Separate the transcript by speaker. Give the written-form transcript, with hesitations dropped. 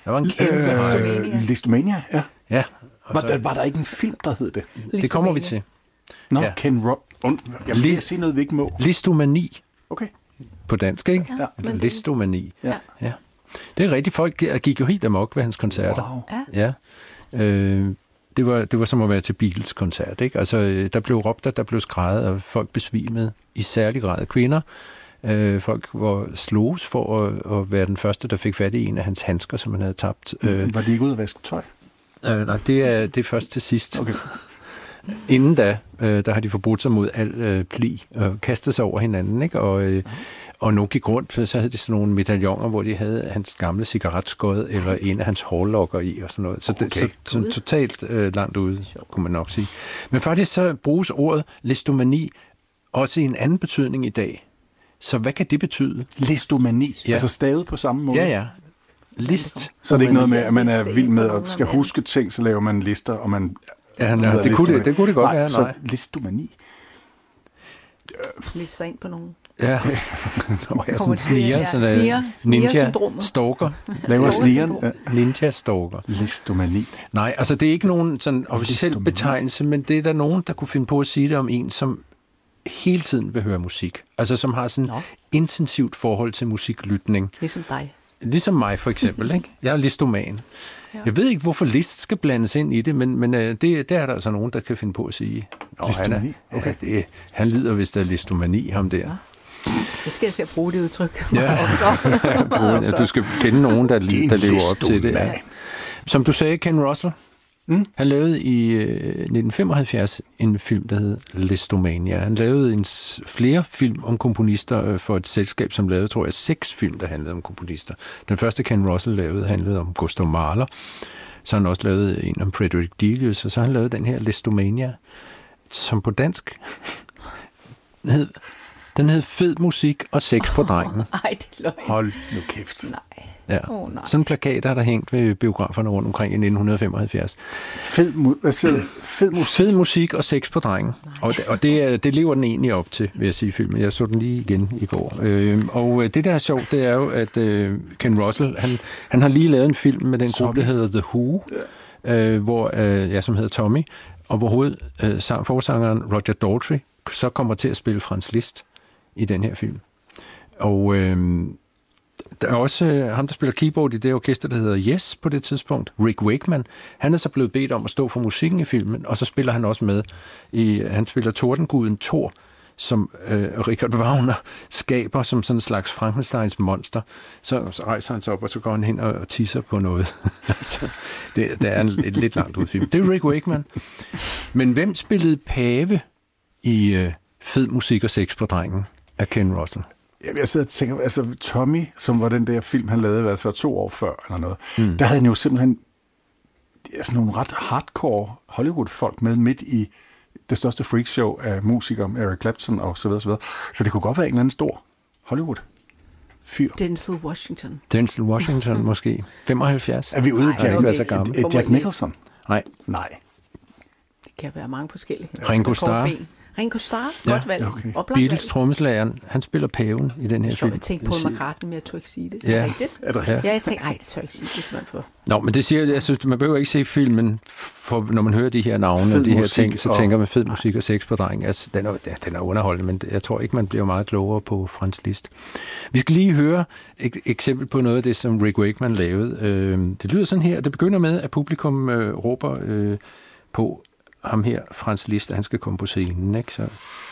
Speaker 1: Der var en kæmpe...
Speaker 2: Listomania, ja.
Speaker 1: Ja.
Speaker 2: Var der ikke en film, der hed det?
Speaker 1: Det kommer vi til.
Speaker 2: Nå,
Speaker 1: Ja.
Speaker 2: Ken Rossel. Jeg vil sige noget, vi ikke må.
Speaker 1: Listomani.
Speaker 2: Okay.
Speaker 1: På dansk, ikke?
Speaker 2: Ja.
Speaker 1: Eller listomani.
Speaker 2: Ja.
Speaker 1: Ja. Det er rigtigt. Folk gik jo helt amok ved hans koncerter.
Speaker 2: Wow.
Speaker 1: Ja. Det var som at være til Beatles koncert, ikke? Altså, der blev råbt, der blev skreget, og folk besvimede. I særlig grad kvinder. Folk var sloges for at være den første, der fik fat i en af hans handsker, som han havde tabt.
Speaker 2: Var de ikke ude at vaske tøj?
Speaker 1: Nej, det er først til sidst.
Speaker 2: Okay.
Speaker 1: Inden da, der har de forbrudt sig mod al pli og kastet sig over hinanden, ikke? Og nogle gik rundt, så havde de sådan nogle medaljoner, hvor de havde hans gamle cigaretskod eller en af hans hårlokker i og sådan noget. Så det så totalt langt ude, kunne man nok sige. Men faktisk så bruges ordet listomani også i en anden betydning i dag. Så hvad kan det betyde?
Speaker 2: Listomani,
Speaker 1: Ja.
Speaker 2: altså stavet på samme måde?
Speaker 1: Ja. List.
Speaker 2: Så er det ikke noget med, at man er vild med at skal huske ting, så laver man lister, og man...
Speaker 1: Ja, det kunne det godt være.
Speaker 2: Så listomani.
Speaker 3: Liste sig ind på nogen.
Speaker 1: Ja. Nå, ja, sådan sniger, sådan ninja stalker.
Speaker 2: Laver snigeren. Ja.
Speaker 1: Ninja stalker.
Speaker 2: Listomani.
Speaker 1: Nej, altså det er ikke nogen sådan officiel
Speaker 2: Listomani.
Speaker 1: betegnelse, men det er der nogen, der kunne finde på at sige det om en, som hele tiden vil høre musik. Altså som har sådan intensivt forhold til musiklytning.
Speaker 3: Ligesom dig.
Speaker 1: Ligesom mig for eksempel, ikke? Jeg er listoman. Ja. Jeg ved ikke, hvorfor list skal blandes ind i det, men det er der altså nogen, der kan finde på at sige.
Speaker 2: Listomani?
Speaker 1: Okay. Han lider vist af listomani, ham der.
Speaker 3: Ja. Jeg skal altså bruge det udtryk.
Speaker 1: Ja, du skal kende nogen, der lever op til det. Ja. Som du sagde, Ken Russell, han lavede i 1975 en film, der hed Listomania. Han lavede flere film om komponister for et selskab, som lavede, tror jeg, 6 film, der handlede om komponister. Den første Ken Russell lavede handlede om Gustav Mahler. Så han også lavet en om Frederick Delius, og så han lavede den her Listomania, som på dansk den hed Fed musik og sex på drengen.
Speaker 3: Ej, det er løgn.
Speaker 2: Hold nu kæft.
Speaker 3: Nej.
Speaker 1: Ja.
Speaker 3: Nej.
Speaker 1: Sådan en plakat der hængt ved biograferne rundt omkring i 1975.
Speaker 2: Fed musik.
Speaker 1: Fed musik og sex på drengen. Og det lever den egentlig op til, vil jeg sige, filmen. Jeg så den lige igen i går. Og det der er sjovt, det er jo, at Ken Russell, han har lige lavet en film med den gruppe, der hedder The Who, som hedder Tommy, og hvor forsangeren Roger Daltrey så kommer til at spille Franz Liszt i den her film. Og der er også ham, der spiller keyboard i det orkester, der hedder Yes på det tidspunkt, Rick Wakeman. Han er så blevet bedt om at stå for musikken i filmen, og så spiller han også med han spiller Tordenguden Thor, som Richard Wagner skaber som sådan en slags Frankensteins monster. Så rejser han sig op, og så går han hen og tisser på noget. Det er et lidt langt ud film. Det er Rick Wakeman. Men hvem spillede pave i Fed musik og sex på drengen af Ken Russell?
Speaker 2: Jeg sidder og tænker, altså Tommy, som var den der film, han lavede, altså 2 år før, eller noget, der havde han jo simpelthen sådan nogle ret hardcore Hollywood-folk med midt i det største freakshow af musikere, Eric Clapton og så videre, så videre. Så det kunne godt være en eller anden stor Hollywood-fyr.
Speaker 3: Denzel Washington
Speaker 1: Måske. 75.
Speaker 2: Er vi ude i Jack Nicholson?
Speaker 1: Nej.
Speaker 3: Det kan være mange forskellige.
Speaker 1: Ringo Starr.
Speaker 3: Ringo Starr, godt valg.
Speaker 2: Okay.
Speaker 1: Beatles trommeslageren, han spiller paven i den her film.
Speaker 3: Jeg tænkte på McCartney, men jeg tør ikke sige det.
Speaker 1: Ja.
Speaker 3: Er det rigtigt?
Speaker 2: Er det rigtigt?
Speaker 3: Ja, jeg tænkte, det tør ikke sige det, simpelthen for.
Speaker 1: Nå, men det siger jeg synes, man behøver ikke se filmen, for når man hører de her navne og de her ting, så tænker man fed musik og sex på drengen. Altså, den er underholdende, men jeg tror ikke, man bliver meget klogere på Franz Liszt. Vi skal lige høre et eksempel på noget af det, som Rick Wakeman lavede. Det lyder sådan her. Det begynder med, at publikum råber på ham her, Franz Liszt, at han skal komme på scenen, ikke? Så